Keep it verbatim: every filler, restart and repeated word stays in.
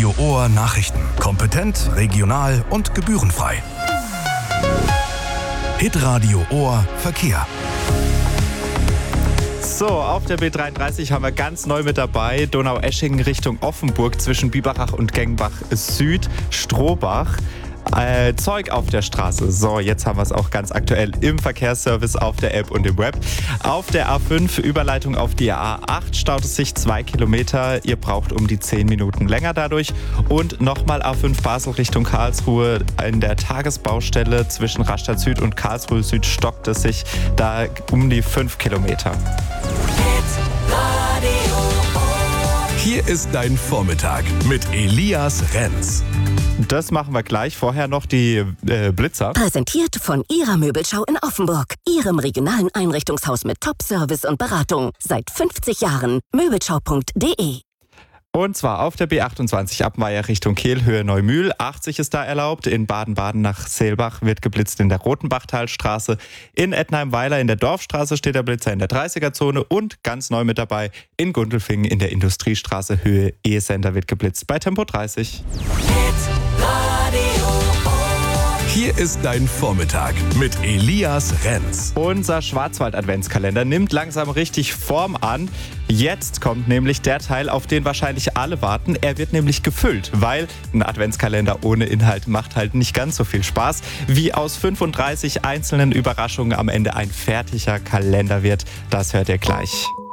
Hitradio Ohr Nachrichten. Kompetent, regional und gebührenfrei. Hitradio Ohr Verkehr. So, auf der B dreiunddreißig haben wir ganz neu mit dabei Donaueschingen Richtung Offenburg zwischen Biberach und Gengbach Süd, Strohbach. Äh, Zeug auf der Straße. So, jetzt haben wir es auch ganz aktuell im Verkehrsservice auf der App und im Web. Auf der A fünf Überleitung auf die A acht staut es sich zwei Kilometer. Ihr braucht um die zehn Minuten länger dadurch. Und nochmal A fünf Basel Richtung Karlsruhe. In der Tagesbaustelle zwischen Rastatt Süd und Karlsruhe Süd stockt es sich da um die fünf Kilometer. Hier ist dein Vormittag mit Elias Renz. Das machen wir gleich. Vorher noch die äh, Blitzer. Präsentiert von Ihrer Möbelschau in Offenburg. Ihrem regionalen Einrichtungshaus mit Top-Service und Beratung. Seit fünfzig Jahren. Möbelschau punkt de. Und zwar auf der B achtundzwanzig Abmeier Richtung Kehl, Höhe Neumühl. achtzig ist da erlaubt. In Baden-Baden nach Seelbach wird geblitzt in der Rotenbachtalstraße. In Ettenheim-Weiler in der Dorfstraße steht der Blitzer in der dreißiger-Zone. Und ganz neu mit dabei in Gundelfingen in der Industriestraße Höhe E-Center wird geblitzt bei Tempo dreißig. Hier ist dein Vormittag mit Elias Renz. Unser Schwarzwald-Adventskalender nimmt langsam richtig Form an. Jetzt kommt nämlich der Teil, auf den wahrscheinlich alle warten. Er wird nämlich gefüllt, weil ein Adventskalender ohne Inhalt macht halt nicht ganz so viel Spaß. Wie aus fünfunddreißig einzelnen Überraschungen am Ende ein fertiger Kalender wird, das hört ihr gleich.